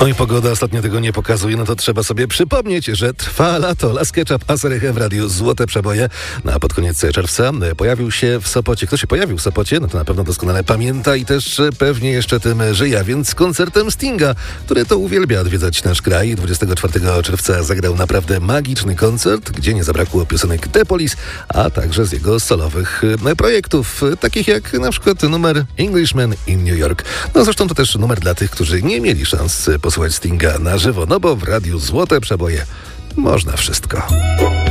Oj, pogoda ostatnio tego nie pokazuje, no to trzeba sobie przypomnieć, że trwa lato. Las Ketchup, Asereche w radiu Złote Przeboje. No a pod koniec czerwca pojawił się w Sopocie. Kto się pojawił w Sopocie? No to na pewno doskonale pamięta i też pewnie jeszcze tym żyje, a więc koncertem Stinga, który to uwielbia odwiedzać nasz kraj. 24 czerwca zagrał naprawdę magiczny koncert, gdzie nie zabrakło piosenek The Police, a także z jego solowych projektów, takich jak na przykład numer Englishman in New York. No zresztą to też numer dla tych, którzy nie mieli szans posłuchać Stinga na żywo, no bo w radiu Złote Przeboje można wszystko.